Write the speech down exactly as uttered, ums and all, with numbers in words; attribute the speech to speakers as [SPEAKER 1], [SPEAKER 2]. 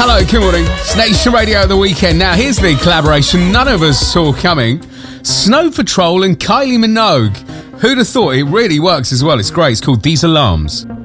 [SPEAKER 1] Hello, good morning. It's Nation Radio at the weekend. Now, here's the collaboration none of us saw coming. Snow Patrol and Kylie Minogue. Who'd have thought it really works as well? It's great. It's called These Alarms.